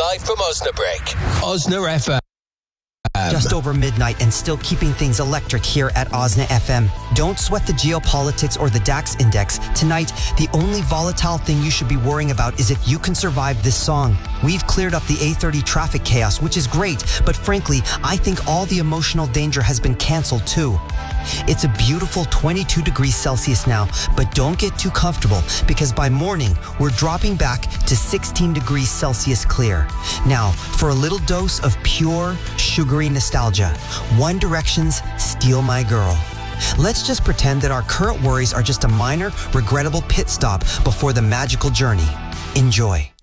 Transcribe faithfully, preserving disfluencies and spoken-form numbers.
live from Osnabrück. Osna F M. Just over midnight and still keeping things electric here at Osna F M. Don't sweat the geopolitics or the DAX index. Tonight, the only volatile thing you should be worrying about is if you can survive this song. We've cleared up the A thirty traffic chaos, which is great, but frankly, I think all the emotional danger has been canceled too. It's a beautiful twenty-two degrees Celsius now, but don't get too comfortable because by morning, we're dropping back to sixteen degrees Celsius clear. Now, for a little dose of pure, sugary nostalgia, One Direction's Steal My Girl. Let's just pretend that our current worries are just a minor, regrettable pit stop before the magical journey. Enjoy.